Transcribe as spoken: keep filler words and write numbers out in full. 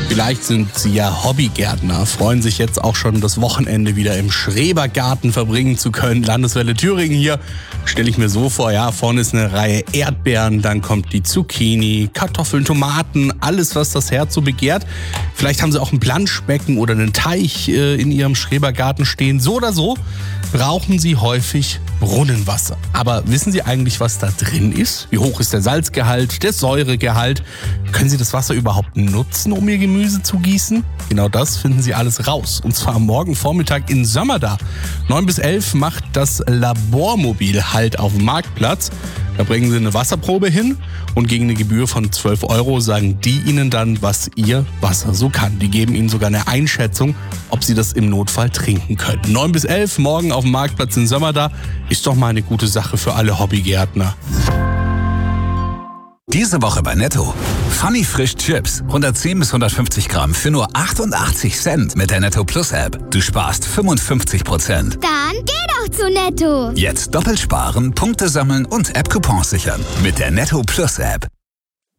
Vielleicht sind Sie ja Hobbygärtner, freuen sich jetzt auch schon, das Wochenende wieder im Schrebergarten verbringen zu können. Landeswelle Thüringen hier, stelle ich mir so vor, ja, vorne ist eine Reihe Erdbeeren, dann kommt die Zucchini, Kartoffeln, Tomaten, alles, was das Herz so begehrt. Vielleicht haben Sie auch ein Planschbecken oder einen Teich äh, in Ihrem Schrebergarten stehen. So oder so brauchen Sie häufig Brunnenwasser. Aber wissen Sie eigentlich, was da drin ist? Wie hoch ist der Salzgehalt, der Säuregehalt? Können Sie das Wasser überhaupt nutzen, um Ihr Gemüse zu gießen? Genau das finden Sie alles raus. Und zwar morgen Vormittag in Sömmerda. neun bis elf macht das Labormobil Halt auf dem Marktplatz. Da bringen Sie eine Wasserprobe hin und gegen eine Gebühr von zwölf Euro sagen die Ihnen dann, was Ihr Wasser so kann. Die geben Ihnen sogar eine Einschätzung, ob Sie das im Notfall trinken können. neun bis elf morgen auf dem Marktplatz in Sömmerda ist doch mal eine gute Sache für alle Hobbygärtner. Diese Woche bei Netto. Funny Frisch Chips. hundertzehn bis hundertfünfzig Gramm für nur achtundachtzig Cent mit der Netto Plus App. Du sparst fünfundfünfzig Prozent. Dann geh doch zu Netto. Jetzt doppelt sparen, Punkte sammeln und App-Coupons sichern. Mit der Netto Plus App.